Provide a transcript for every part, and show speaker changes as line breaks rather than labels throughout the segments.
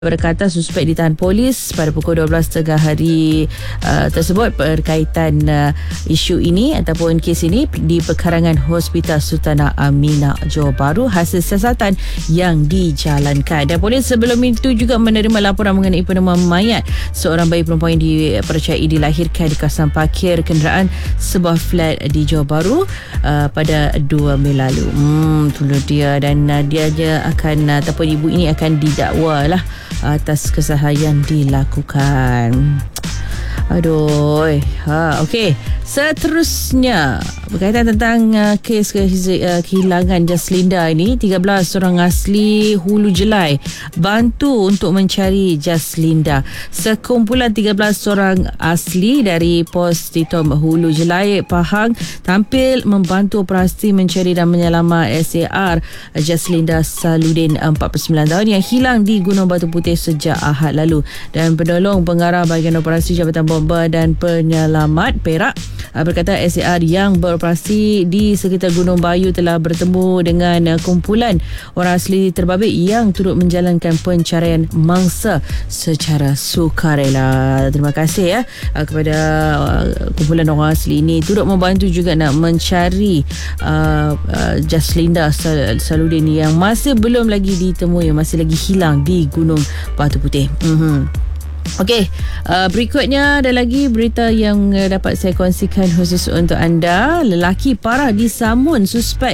berkata suspek ditahan polis pada pukul 12.30 hari tersebut berkaitan isu ini ataupun kes ini di perkarangan Hospital Sultanah Aminah, Johor Bahru hasil siasatan yang dijalankan. Dan polis sebelum itu juga menerima laporan mengenai penemuan mayat seorang bayi perempuan yang dipercayai dilahirkan di kawasan parkir kenderaan sebuah flat di Johor Bahru pada 2 Mei lalu. Itu dia, dan dia akan ataupun ibu ini akan didakwa lah atas kesalahan yang dilakukan. Aduh. Okey. Seterusnya berkaitan tentang kes kehilangan Jaslinda ini, 13 orang asli Hulu Jelai bantu untuk mencari Jaslinda. Sekumpulan 13 orang asli dari Pos Titom Hulu Jelai Pahang tampil membantu operasi mencari dan menyelamat SAR Jaslinda Saludin 49 tahun yang hilang di Gunung Batu Putih sejak Ahad lalu. Dan penolong pengarah bahagian operasi Jabatan Bomba dan Penyelamat Perak berkata SAR yang beroperasi di sekitar Gunung Bayu telah bertemu dengan kumpulan orang asli terbabit yang turut menjalankan pencarian mangsa secara sukarela. Terima kasih kepada kumpulan orang asli ini, turut membantu juga nak mencari Jaslinda Saludin yang masih belum lagi ditemui, masih lagi hilang di Gunung Batu Putih. Okey, berikutnya ada lagi berita yang dapat saya kongsikan khusus untuk anda. Lelaki parah disamun suspek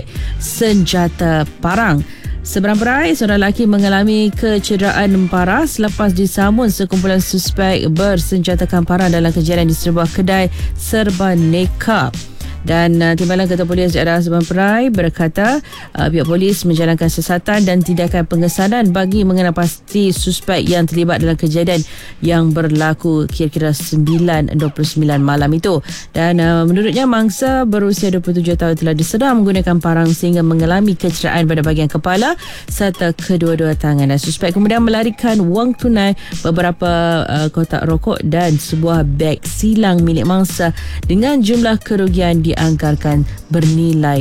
senjata parang. Seberang-berai, seorang lelaki mengalami kecederaan parah selepas disamun sekumpulan suspek bersenjatakan parang dalam kejadian di sebuah kedai serba neka. Dan Timbalan Ketua Polis Daerah Seberang-Berai berkata pihak polis menjalankan siasatan dan tindakan pengesanan bagi mengenal pasti suspek yang terlibat dalam kejadian yang berlaku kira-kira 9.29 malam itu. Dan menurutnya mangsa berusia 27 tahun telah disedar menggunakan parang sehingga mengalami kecederaan pada bahagian kepala serta kedua-dua tangan. Dan suspek kemudian melarikan wang tunai, beberapa kotak rokok dan sebuah beg silang milik mangsa dengan jumlah kerugian dianggarkan bernilai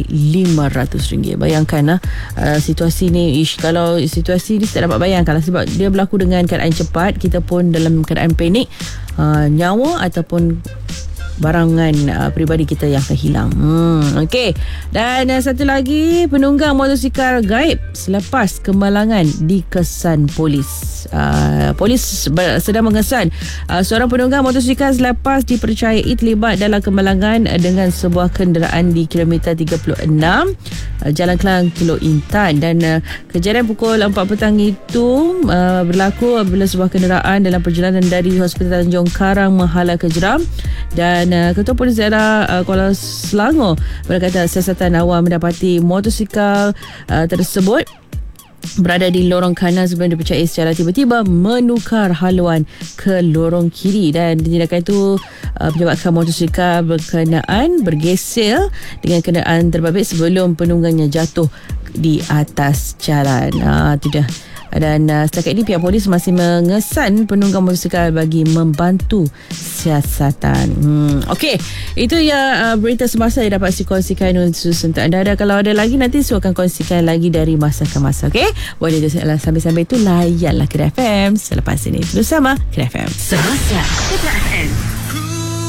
RM500. Bayangkan situasi ni, kalau situasi ni tak dapat bayangkan sebab dia berlaku dengan keadaan cepat, kita pun dalam keadaan panik, nyawa ataupun barangan peribadi kita yang akan hilang. Okey. Dan satu lagi, penunggang motosikal gaib selepas kemalangan dikesan polis. Polis sedang mengesan seorang penunggang motosikal selepas dipercayai terlibat dalam kemalangan dengan sebuah kenderaan di kilometer 36 Jalan Kelang Teluk Intan. Dan kejadian pukul 4 petang itu berlaku apabila sebuah kenderaan dalam perjalanan dari Hospital Tanjung Karang menghala ke Jeram. Dan Ketua Polis Daerah Kuala Selangor berkata siasatan awal mendapati motosikal tersebut berada di lorong kanan sebelum dipercayai secara tiba-tiba menukar haluan ke lorong kiri. Dan tindakan itu menyebabkan motosikal berkenaan bergeser dengan kenderaan terbabit sebelum penunggangnya jatuh di atas jalan. Itu dah. Dan setakat ini pihak polis masih mengesan penunggang motosikal bagi membantu siasatan. Okey, itu ya berita semasa yang dapat saya kongsikan untuk anda. Kalau ada lagi nanti saya akan kongsikan lagi dari masa ke masa. Okey, boleh sambil-sambil itu layanlah Kira FM selepas ini. Terus sama Kira FM.
Semasa Kira FM.